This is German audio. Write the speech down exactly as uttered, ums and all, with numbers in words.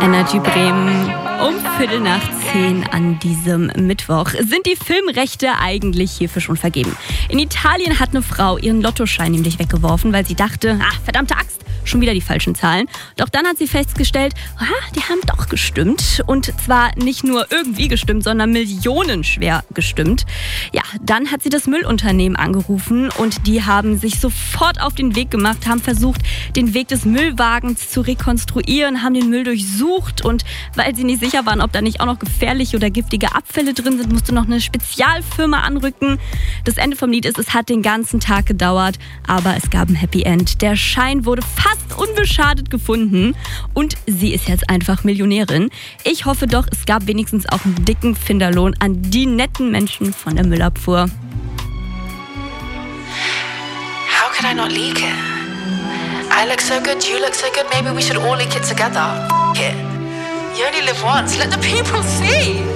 Energy Bremen um Viertel nach zehn an diesem Mittwoch. Sind die Filmrechte eigentlich hierfür schon vergeben? In Italien hat eine Frau ihren Lottoschein nämlich weggeworfen, weil sie dachte, ah, verdammte Axt, schon wieder die falschen Zahlen. Doch dann hat sie festgestellt, ah, die haben doch gestimmt. Und zwar nicht nur irgendwie gestimmt, sondern millionenschwer gestimmt. Ja, dann hat sie das Müllunternehmen angerufen und die haben sich sofort auf den Weg gemacht, haben versucht, den Weg des Müllwagens zu rekonstruieren, haben den Müll durchsucht und weil sie nicht sicher waren, ob da nicht auch noch gefährliche oder giftige Abfälle drin sind, musste noch eine Spezialfirma anrücken. Das Ende vom Lied ist, es hat den ganzen Tag gedauert, aber es gab ein Happy End. Der Schein wurde fast unbeschadet gefunden und sie ist jetzt einfach Millionärin. Ich hoffe doch, es gab wenigstens auch einen dicken Finderlohn an die netten Menschen von der Müllabfuhr. How could I not leak it? I look so good, you look so good, maybe we should all leak it together. F*** it. You only live once, let the people see.